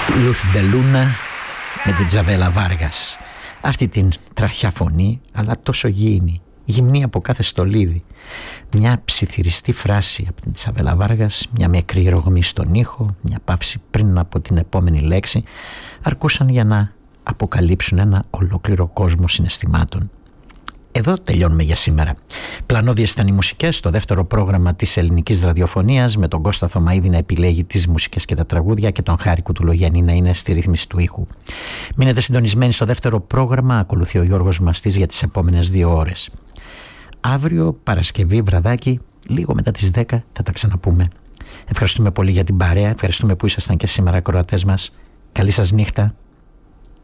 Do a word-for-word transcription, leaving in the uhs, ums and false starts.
Luz de Luna με την Τζαβέλα Βάργας. Αυτή την τραχιά φωνή, αλλά τόσο γήινη, γυμνή από κάθε στολίδι. Μια ψιθυριστή φράση από την Τζαβέλα Βάργας, μια μικρή ρογμή στον ήχο, μια παύση πριν από την επόμενη λέξη, αρκούσαν για να αποκαλύψουν ένα ολόκληρο κόσμο συναισθημάτων. Εδώ τελειώνουμε για σήμερα. Πλανώδιες ήταν οι μουσικές στο δεύτερο πρόγραμμα της ελληνικής ραδιοφωνίας, με τον Κώστα Θωμαίδη να επιλέγει τις μουσικές και τα τραγούδια και τον Χάρη Κουτουλογέννη να είναι στη ρύθμιση του ήχου. Μείνετε συντονισμένοι στο δεύτερο πρόγραμμα, ακολουθεί ο Γιώργος Μαστής για τις επόμενες δύο ώρες. Αύριο Παρασκευή βραδάκι, λίγο μετά τις δέκα θα τα ξαναπούμε. Ευχαριστούμε πολύ για την παρέα, ευχαριστούμε που ήσασταν και σήμερα ακροατές μας. Καλή σας νύχτα.